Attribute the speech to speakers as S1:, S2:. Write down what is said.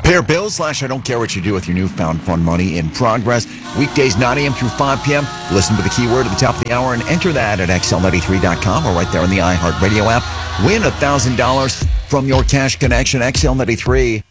S1: Pay your bills / I don't care what you do with your newfound fun money in progress. Weekdays 9 a.m. through 5 p.m. Listen to the keyword at the top of the hour and enter that at XL93.com or right there in the iHeartRadio app. Win $1,000 from your cash connection. XL93